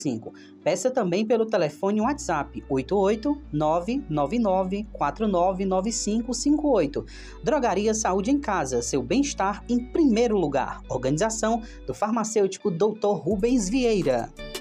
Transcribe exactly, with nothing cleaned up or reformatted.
Peça também pelo telefone WhatsApp oito oito nove nove nove quatro nove nove cinco cinco oito. Drogaria Saúde em Casa, seu bem-estar em primeiro lugar. Organização do farmacêutico doutor Rubens Vieira.